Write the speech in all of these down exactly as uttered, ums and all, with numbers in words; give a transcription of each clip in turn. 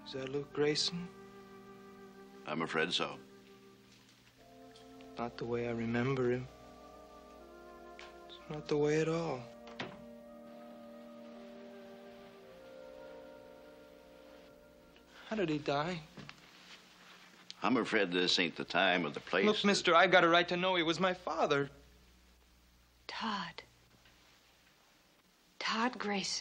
Is that Luke Grayson? I'm afraid so. Not the way I remember him. It's not the way at all. How did he die? I'm afraid this ain't the time or the place. Look, mister, I've got a right to know he was my father. Todd. Todd Grayson.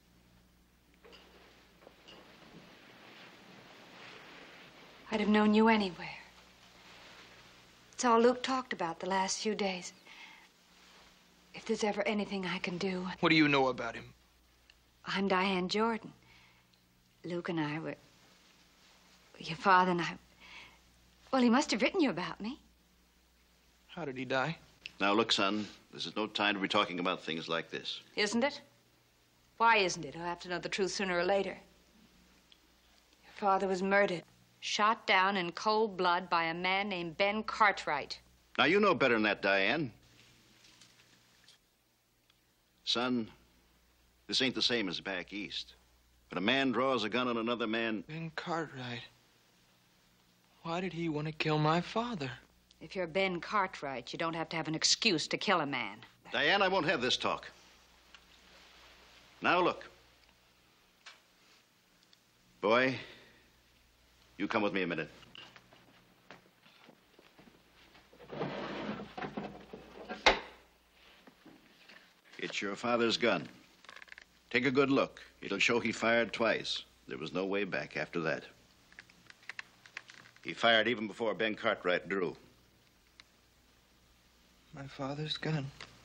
I'd have known you anywhere. It's all Luke talked about the last few days. If there's ever anything I can do... What do you know about him? I'm Diane Jordan. Luke and I were... Your father and I... Well, he must have written you about me. How did he die? Now, look, son, this is no time to be talking about things like this. Isn't it? Why isn't it? I'll have to know the truth sooner or later. Your father was murdered. Shot down in cold blood by a man named Ben Cartwright. Now, you know better than that, Diane. Son, this ain't the same as back east. When a man draws a gun on another man... Ben Cartwright. Why did he want to kill my father? If you're Ben Cartwright, you don't have to have an excuse to kill a man. Diane, I won't have this talk. Now, look. Boy, you come with me a minute. It's your father's gun. Take a good look. It'll show he fired twice. There was no way back after that. He fired even before Ben Cartwright drew. My father's gun.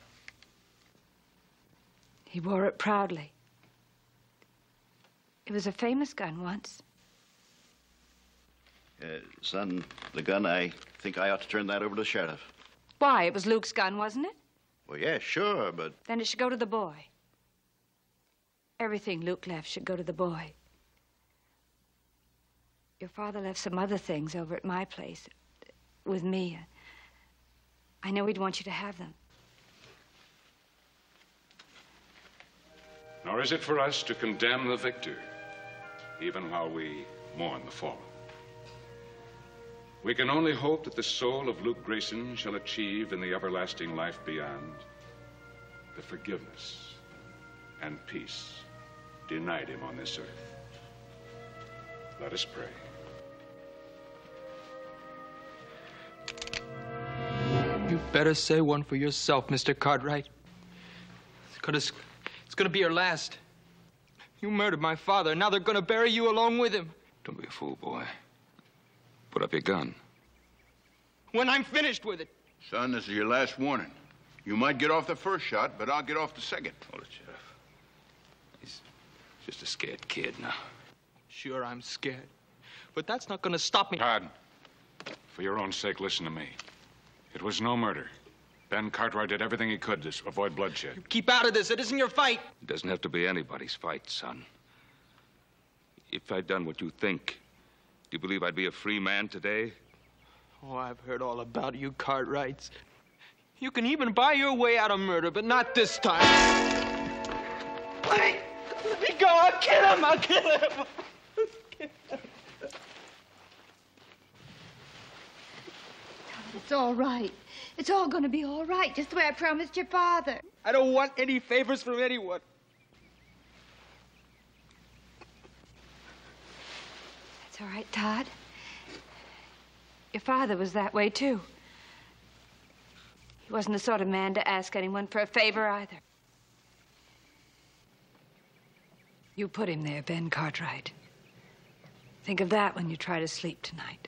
He wore it proudly. It was a famous gun once. Uh, son, the gun, I think I ought to turn that over to the sheriff. Why? It was Luke's gun, wasn't it? Well, yeah, sure, but... Then it should go to the boy. Everything Luke left should go to the boy. Your father left some other things over at my place with me. I know he'd want you to have them. Nor is it for us to condemn the victor, even while we mourn the fallen. We can only hope that the soul of Luke Grayson shall achieve in the everlasting life beyond the forgiveness and peace denied him on this earth. Let us pray. You better say one for yourself, Mister Cartwright. Because it's going to be your last. You murdered my father. Now they're going to bury you along with him. Don't be a fool, boy. Put up your gun. When I'm finished with it. Son, this is your last warning. You might get off the first shot, but I'll get off the second. Hold it, Sheriff. He's just a scared kid now. Sure, I'm scared. But that's not going to stop me. Todd, for your own sake, listen to me. It was no murder. Ben Cartwright did everything he could to avoid bloodshed. You keep out of this. It isn't your fight. It doesn't have to be anybody's fight, son. If I'd done what you think, do you believe I'd be a free man today? Oh, I've heard all about you, Cartwrights. You can even buy your way out of murder, but not this time. Let me, let me go. I'll kill him. I'll kill him. It's all right. It's all going to be all right, just the way I promised your father. I don't want any favors from anyone. That's all right, Todd. Your father was that way, too. He wasn't the sort of man to ask anyone for a favor, either. You put him there, Ben Cartwright. Think of that when you try to sleep tonight.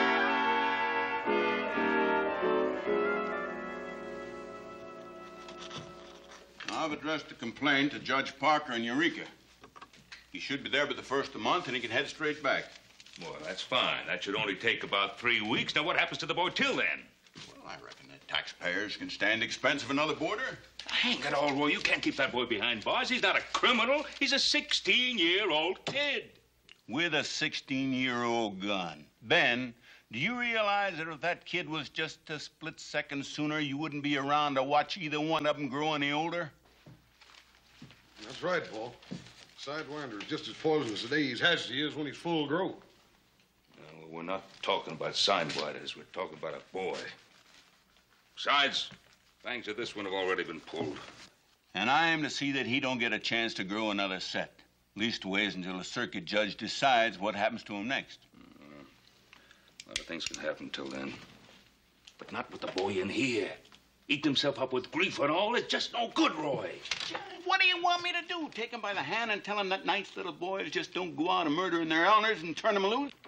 I've addressed the complaint to Judge Parker in Eureka. He should be there by the first of the month, and he can head straight back. Well, that's fine. That should only take about three weeks. Now, what happens to the boy till then? Well, I reckon that taxpayers can stand the expense of another boarder. Hang it all, Roy. You can't keep that boy behind bars. He's not a criminal. He's a sixteen-year-old kid. With a sixteen-year-old gun. Ben, do you realize that if that kid was just a split second sooner, you wouldn't be around to watch either one of them grow any older? That's right, Paul. Sidewinder is just as poisonous today as Hatchie is when he's full grown. No, we're not talking about sidewinders. We're talking about a boy. Besides, fangs of this one have already been pulled. And I am to see that he don't get a chance to grow another set. Leastways until a circuit judge decides what happens to him next. Mm-hmm. A lot of things can happen till then. But not with the boy in here. Eating himself up with grief and all. It's just no good, Roy. What do you want me to do? Take him by the hand and tell him that nice little boys just don't go out and murdering their elders and turn them loose?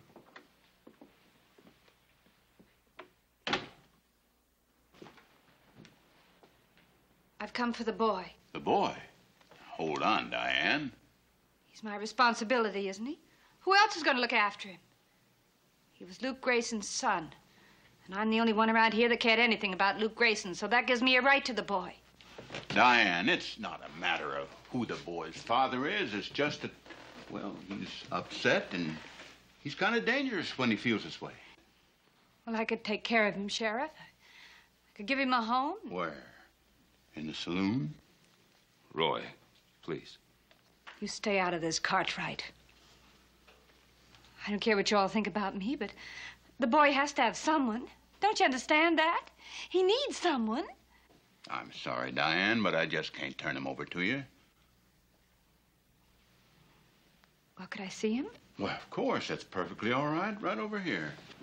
I've come for the boy. The boy? Hold on, Diane. He's my responsibility, isn't he? Who else is going to look after him? He was Luke Grayson's son. And I'm the only one around here that cared anything about Luke Grayson, so that gives me a right to the boy. Diane, it's not a matter of who the boy's father is. It's just that, well, he's upset and he's kind of dangerous when he feels this way. Well, I could take care of him, Sheriff. I could give him a home. Where? In the saloon? Roy, please. You stay out of this, Cartwright. I don't care what you all think about me, but the boy has to have someone. Don't you understand that? He needs someone. I'm sorry, Diane, but I just can't turn him over to you. Well, could I see him? Well, of course. That's perfectly all right. Right over here.